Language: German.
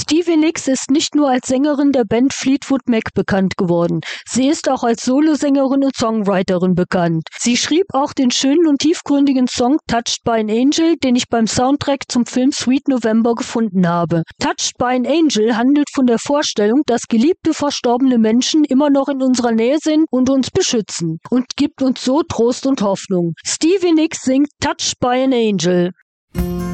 Stevie Nicks ist nicht nur als Sängerin der Band Fleetwood Mac bekannt geworden. Sie ist auch als Solosängerin und Songwriterin bekannt. Sie schrieb auch den schönen und tiefgründigen Song Touched by an Angel, den ich beim Soundtrack zum Film Sweet November gefunden habe. Touched by an Angel handelt von der Vorstellung, dass geliebte verstorbene Menschen immer noch in unserer Nähe sind und uns beschützen und gibt uns so Trost und Hoffnung. Stevie Nicks singt Touched by an Angel.